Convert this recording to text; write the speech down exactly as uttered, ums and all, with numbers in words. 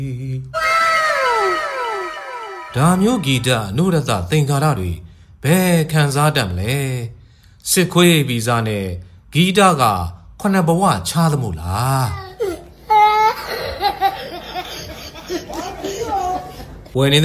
ဒါမျိုးဂီတအနုရတသင်္ကာရတွေဘယ်ခံစားတတ်မလဲစစ်ခွေးဗီဇနဲ့ဂီတကခုနှစ်ဘဝချားသမို့လားဝယ်နေ